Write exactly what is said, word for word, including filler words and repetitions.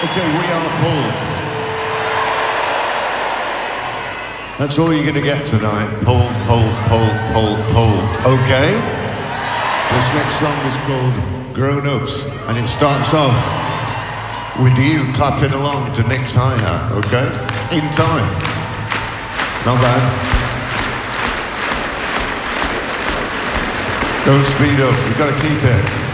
Okay, we are pull. That's all you're gonna get tonight. Pull, pull, pull, pull, pull. Okay? This next song is called Grown Ups, and it starts off with you clapping along to Nick's hi-hat, okay? In time. Not bad. Don't speed up, you've got to keep it.